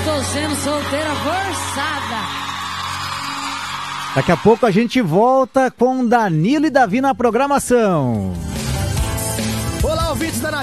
Estou sendo solteira forçada. Daqui a pouco a gente volta com Danilo e Davi na programação. Olá, ouvintes da